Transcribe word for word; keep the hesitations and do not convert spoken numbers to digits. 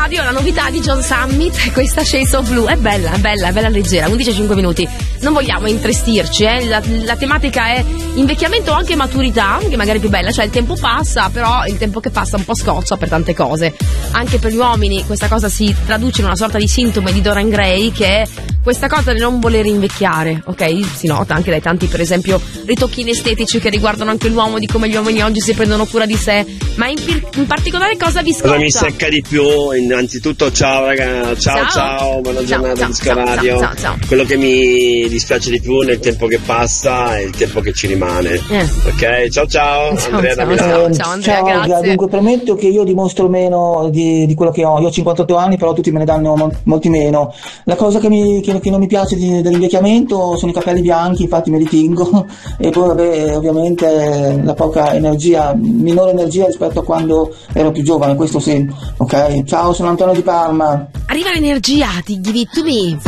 radio, la novità di John Summit, questa Shades of Blue, è bella, è bella, è bella leggera, undici e cinque minuti. Non vogliamo intristirci, eh? la, la tematica è invecchiamento o anche maturità, che magari è più bella, cioè il tempo passa, però il tempo che passa un po' scoccia per tante cose. Anche per gli uomini questa cosa si traduce in una sorta di sintomo di Dorian Gray, che è questa cosa di non voler invecchiare, ok? Si nota anche dai tanti, per esempio, ritocchini estetici che riguardano anche l'uomo, di come gli uomini oggi si prendono cura di sé. Ma in, in particolare cosa vi scoccia? Cosa mi secca di più? Innanzitutto ciao raga, ciao ciao, ciao buona ciao, giornata di Disco Radio. Ciao, ciao. Quello che mi dispiace di più nel tempo che passa è il tempo che ci rimane. Eh. Ok, ciao ciao, ciao Andrea ciao, da Milano. Ciao, ciao Andrea, ciao, grazie. Dunque premetto che io dimostro meno di, di quello che ho. Io ho cinquantotto anni, però tutti me ne danno mo- molti meno. La cosa che, mi, che, che non mi piace di, dell'invecchiamento sono i capelli bianchi, infatti me li tingo, e poi vabbè, ovviamente la poca energia, minore energia rispetto a quando ero più giovane, questo sì. Ok, ciao, sono Antonio di Parma. Arriva l'energia, ti give it to me.